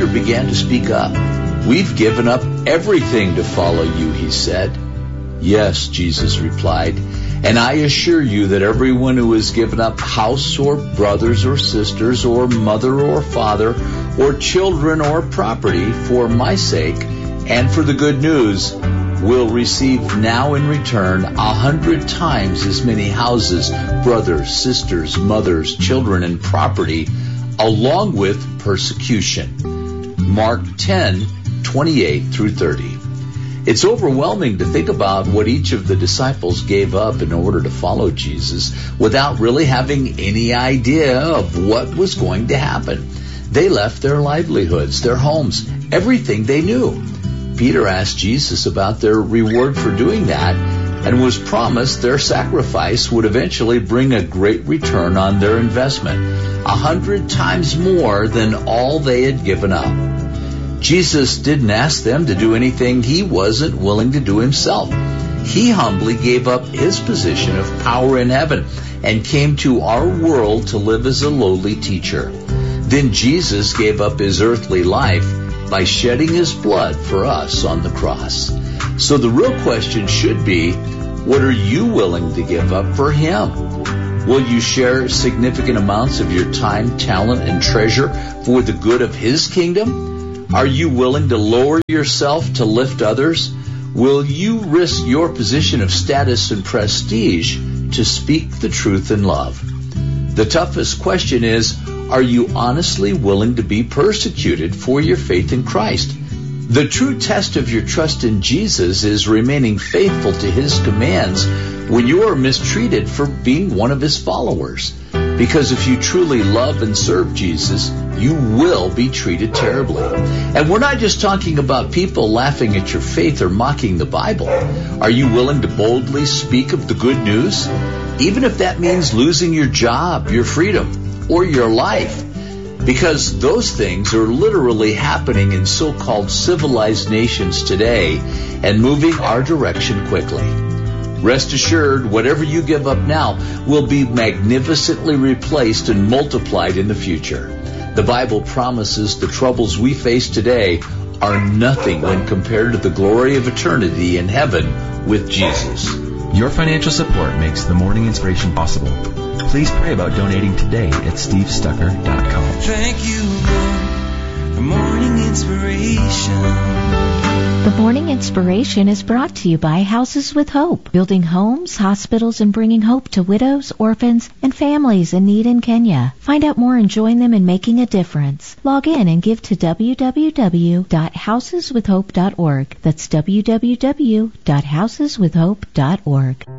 began to speak up. "We've given up everything to follow you," he said. "Yes," Jesus replied, "and I assure you that everyone who has given up house or brothers or sisters or mother or father or children or property for my sake and for the good news will receive now in return 100 times as many houses, brothers, sisters, mothers, children, and property, along with persecution." Mark 10:28 through 30. It's overwhelming to think about what each of the disciples gave up in order to follow Jesus without really having any idea of what was going to happen. They left their livelihoods, their homes, everything they knew. Peter asked Jesus about their reward for doing that and was promised their sacrifice would eventually bring a great return on their investment, 100 times more than all they had given up. Jesus didn't ask them to do anything he wasn't willing to do himself. He humbly gave up his position of power in heaven and came to our world to live as a lowly teacher. Then Jesus gave up his earthly life by shedding his blood for us on the cross. So the real question should be, what are you willing to give up for him? Will you share significant amounts of your time, talent, and treasure for the good of his kingdom? Are you willing to lower yourself to lift others? Will you risk your position of status and prestige to speak the truth in love? The toughest question is, are you honestly willing to be persecuted for your faith in Christ? The true test of your trust in Jesus is remaining faithful to his commands when you are mistreated for being one of his followers. Because if you truly love and serve Jesus, you will be treated terribly. And we're not just talking about people laughing at your faith or mocking the Bible. Are you willing to boldly speak of the good news? Even if that means losing your job, your freedom, or your life, because those things are literally happening in so-called civilized nations today and moving our direction quickly. Rest assured, whatever you give up now will be magnificently replaced and multiplied in the future. The Bible promises the troubles we face today are nothing when compared to the glory of eternity in heaven with Jesus. Your financial support makes the Morning Inspiration possible. Please pray about donating today at stevestucker.com. Thank you, Lord, for Morning Inspiration. The Morning Inspiration is brought to you by Houses with Hope, building homes, hospitals, and bringing hope to widows, orphans, and families in need in Kenya. Find out more and join them in making a difference. Log in and give to www.houseswithhope.org. That's www.houseswithhope.org.